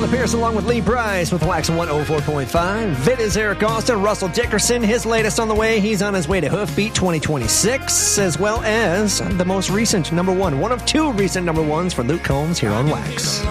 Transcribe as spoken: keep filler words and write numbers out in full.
Tyler Pierce along with Lee Bryce with Wax one oh four point five. It is Eric Austin, Russell Dickerson. His latest on the way. He's on his way to Hoofbeat twenty twenty-six, as well as the most recent number one. One of two recent number ones for Luke Combs here on Wax.